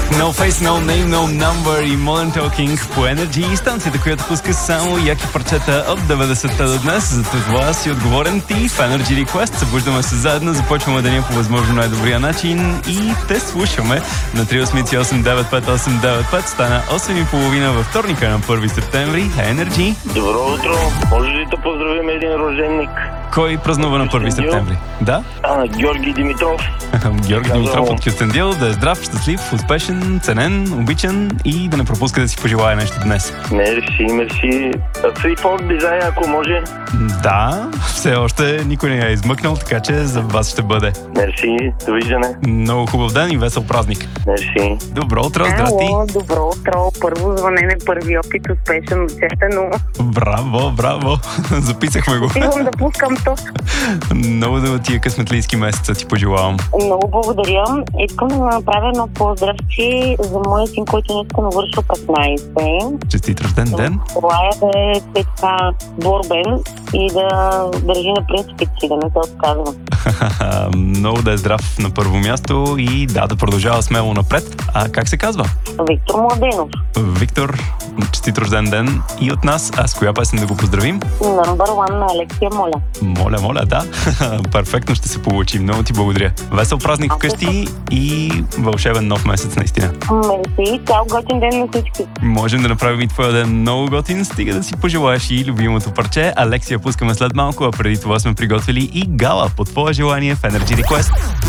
No Face, No Name, No Number и Modern Talking по Energy, станцията, която пуска само яки парчета от 90-та до днес. За това си отговорен ти в Energy Request. Събуждаме се заедно, започваме деня по възможно най-добрия начин и те слушаме на 388-95895. Стана 8:30 във вторника на 1 септември. Energy. Добро утро! Може ли да поздравим един рожденник? Кой празнува на 1 септември? Да? Георги Димитров. Георги Димитров от Кюстендил. Да е здрав, щастлив, успешен, ценен, обичан и да не пропуска да си пожелая нещо днес. Мерси. Фрифорд дизайн, ако може. Да, все още никой не я е измъкнал, така че за вас ще бъде. Мерси, довиждане. Много хубав ден и весел празник. Мерси. Добро утро, здрасти. Ало, добро утро. Първо звънене, първи опит, успешен, отчетено. Браво. Записахме го. Стигам да пускам то. Много да тия късметлийски месеца ти пожелавам. Много благодаря. Искам да направя едно поздравче за моя син, който днес навършва 15. Честит рожден ден. Желая да е така борбен и да държи на принципите си, да не се отказва. Много да е здрав на първо място и да продължава смело напред. А как се казва? Виктор Младенов. Виктор, честит рожден ден и от нас. А с коя песен да го поздравим? Number One на Алексия, моля. Моля, да. Перфектно ще се получи. Много ти благодаря. Весел празник вкъщи и вълшебен нов месец наистина. Мерси. Цял готин ден на всички. Можем да направим и твоя ден много готин, стига да си пожелаеш и любимото парче. Алексия пускаме след малко, а преди това сме приготвили и гала по твое желание в Energy Request.